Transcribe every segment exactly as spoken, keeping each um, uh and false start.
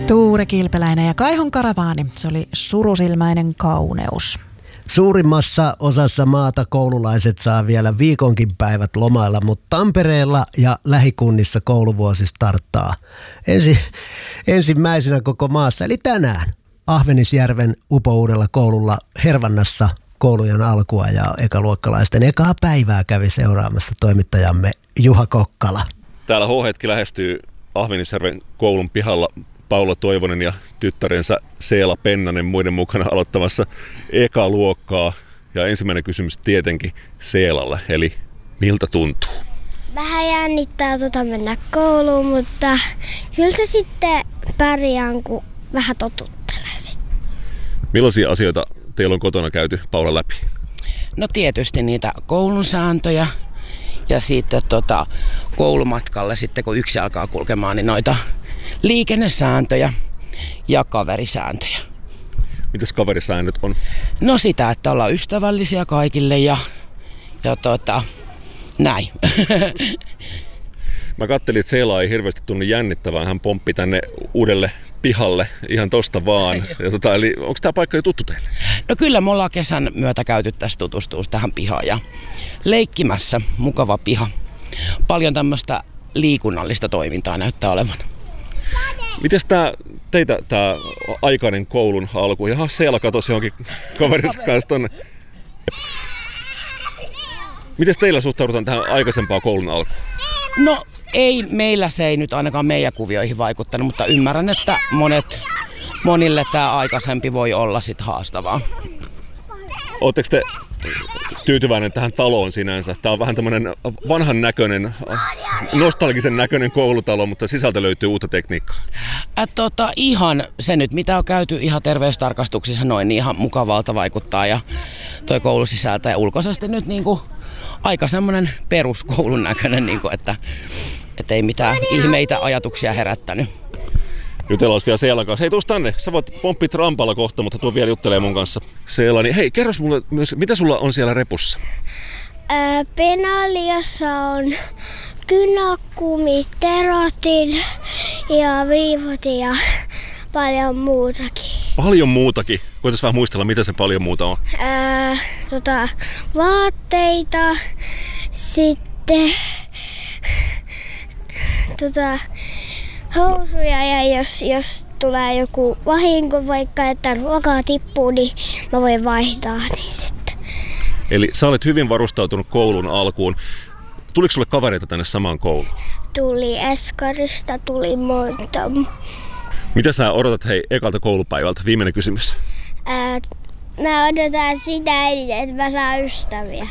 Tuure Kilpeläinen ja Kaihon karavaani, se oli surusilmäinen kauneus. Suurimmassa osassa maata koululaiset saa vielä viikonkin päivät lomailla, mutta Tampereella ja lähikunnissa kouluvuosi starttaa ensi, ensimmäisenä koko maassa, eli tänään Ahvenisjärven Upouudella koululla Hervannassa koulujen alkua ja ekaluokkalaisten ekaa päivää kävi seuraamassa toimittajamme Juha Kokkala. Täällä H-hetki lähestyy Ahvenisjärven koulun pihalla Paula Toivonen ja tyttärensä Seela Pennanen muiden mukana aloittamassa ekaluokkaa. Ja ensimmäinen kysymys tietenkin Seelalle, eli miltä tuntuu? Vähän jännittää tota mennä kouluun, mutta kyllä se sitten pärjään, kun vähän totuttelee sitten. Millaisia asioita teillä on kotona käyty, Paula, läpi? No tietysti niitä koulun sääntöjä ja sitten tota, koulumatkalle sitten kun yksi alkaa kulkemaan, niin noita liikennesääntöjä ja kaverisääntöjä. Mitäs kaverisäännöt on? No sitä, että ollaan ystävällisiä kaikille ja, ja tota, näin. Mä kattelin, että Seela ei hirveästi tunnu jännittävää. Hän pomppi tänne uudelle pihalle ihan tosta vaan. Ja tota, eli onko tämä paikka jo tuttu teille? No kyllä me ollaan kesän myötä käyty tässä tutustuus tähän pihaan ja leikkimässä. Mukava piha. Paljon tämmöistä liikunnallista toimintaa näyttää olevan. Mites tää, teitä tämä aikainen koulun alku? Jaha, Seela katosi johonkin kaverinsa kanssa tonne. Mites teillä suhtaudutaan tähän aikaisempaan koulun alkuun? No ei, meillä se ei nyt ainakaan meidän kuvioihin vaikuttanut, mutta ymmärrän, että monet, monille tämä aikaisempi voi olla sit haastavaa. Oletteko te tyytyväinen tähän taloon sinänsä? Tämä on vähän tämmöinen vanhan näköinen, nostalgisen näköinen koulutalo, mutta sisältä löytyy uutta tekniikkaa. Ä, tota, ihan se nyt, mitä on käyty ihan terveystarkastuksissa noin, niin ihan mukavalta vaikuttaa. Ja toi koulusisältö ja ulkoisesti nyt niinku aika semmoinen peruskoulun näköinen, niinku, että, että ei mitään ihmeitä ajatuksia herättänyt. Jutellaan vielä Seelan kanssa. Hei, tuus tänne. Sä voit pomppia rampalla kohta, mutta tuo vielä juttelee mun kanssa. Seela, niin hei, kerros mulle myös, mitä sulla on siellä repussa? Ää, Penaliossa on kynäkumit, terotin ja viivot ja paljon muutakin. Paljon muutakin? Voitaisiin vähän muistella, mitä se paljon muuta on. Ää, tota, vaatteita, sitten tota, housuja ja jos, jos tulee joku vahinko, vaikka että ruokaa tippuu, niin mä voin vaihtaa niin sitten. Eli sä olet hyvin varustautunut koulun alkuun. Tuliko sulle kavereita tänne samaan kouluun? Tuli Eskarista, tuli monta. Mitä sä odotat hei ekalta koulupäivältä? Viimeinen kysymys. Ää, mä odotan sitä eniten, että mä saan ystäviä.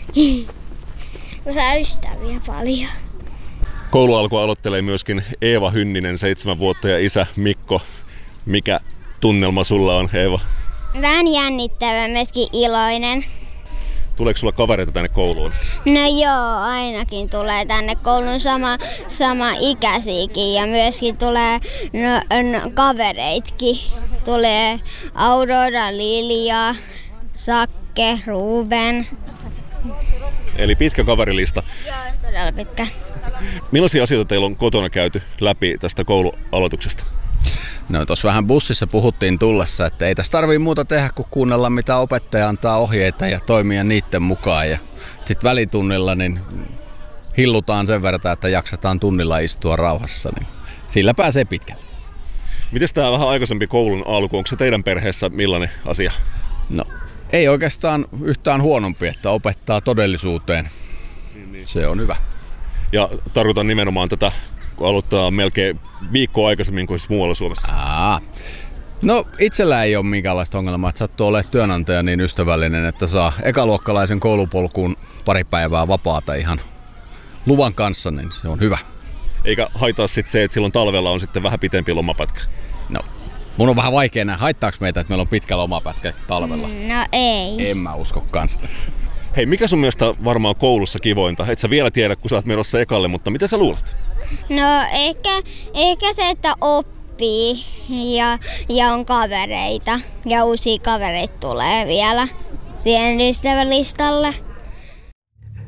Mä saan ystäviä paljon. Koulualku aloittelee myöskin Eeva Hynninen, seitsemän vuotta, ja isä Mikko. Mikä tunnelma sulla on, Eeva? Vähän jännittävä, myöskin iloinen. Tuleeko sulla kavereita tänne kouluun? No joo, ainakin tulee tänne kouluun sama, sama ikäisiäkin ja myöskin tulee no, no, kavereitkin. Tulee Aurora, Lilia, Sakke, Ruben. Eli pitkä kaverilista. Joo, todella pitkä. Millaisia asioita teillä on kotona käyty läpi tästä koulualoituksesta? No tuossa vähän bussissa puhuttiin tullessa, että ei tässä tarvii muuta tehdä kuin kuunnella mitä opettaja antaa ohjeita ja toimia niiden mukaan. Ja sitten välitunnilla niin hillutaan sen verran, että jaksetaan tunnilla istua rauhassa, niin sillä pääsee pitkälle. Miten tämä vähän aikaisempi koulun alku, onko se teidän perheessä millainen asia? No ei oikeastaan yhtään huonompi, että opettaa todellisuuteen. Se on hyvä. Ja tarkoitan nimenomaan tätä, kun aloittaa melkein viikkoa aikaisemmin kuin siis muualla Suomessa. Aa. No itsellä ei ole minkäänlaista ongelmaa, että sattuu olemaan työnantaja niin ystävällinen, että saa ekaluokkalaisen koulupolkuun pari päivää vapaata ihan luvan kanssa, niin se on hyvä. Eikä haittaa sitten se, että silloin talvella on sitten vähän pitempi lomapätkä? No, mun on vähän vaikea nähdä. Haittaako meitä, että meillä on pitkä lomapätkä talvella? No ei. En mä usko kanssa. Hei, mikä sun mielestä varmaan koulussa kivointa? Et sä vielä tiedä, kun sä oot menossa ekalle, mutta mitä sä luulet? No ehkä, ehkä se, että oppii ja, ja on kavereita ja uusia kavereita tulee vielä siihen ystävälistalle.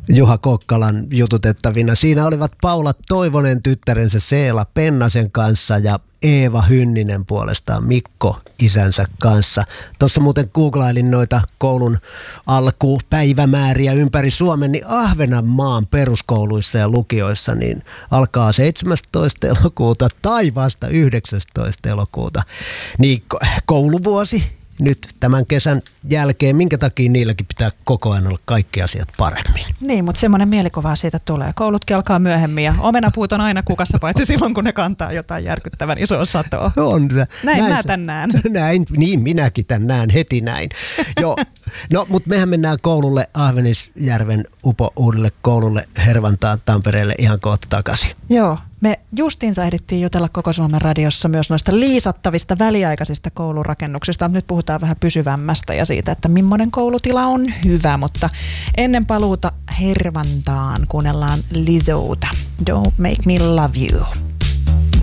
Juha Kokkalan jututettavina. Siinä olivat Paula Toivonen tyttärensä Seela Pennasen kanssa ja Eeva Hynninen puolestaan Mikko isänsä kanssa. Tuossa muuten googlailin noita koulun alkupäivämääriä ympäri Suomen, niin Ahvenanmaan peruskouluissa ja lukioissa niin alkaa seitsemästoista elokuuta tai vasta yhdeksästoista elokuuta. Niin kouluvuosi nyt tämän kesän jälkeen, minkä takia niilläkin pitää koko ajan olla kaikki asiat paremmin. Niin, mutta semmoinen mielikuva siitä tulee. Koulutkin alkaa myöhemmin ja omenapuut on aina kukassa, paitsi silloin, kun ne kantaa jotain järkyttävän isoa satoa. On se. Näin, näin mä se. tän näen. Näin, niin minäkin tän näen heti näin. Joo. No, mutta mehän mennään koululle, Ahvenisjärven Upo uudelle koululle Hervantaan Tampereelle ihan kohta takaisin. Joo, me justiinsa ehdittiin jutella Koko Suomen radiossa myös noista liisattavista väliaikaisista koulurakennuksista. Nyt puhutaan vähän pysyvämmästä ja siitä, että millainen koulutila on hyvä, mutta ennen paluuta Hervantaan kuunnellaan Lizzoota. Don't make me love you.